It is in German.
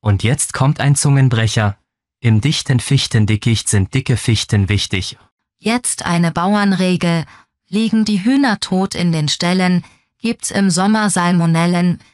Und jetzt kommt ein Zungenbrecher. Im dichten Fichtendickicht sind dicke Fichten wichtig. Jetzt eine Bauernregel. Liegen die Hühner tot in den Ställen, gibt's im Sommer Salmonellen,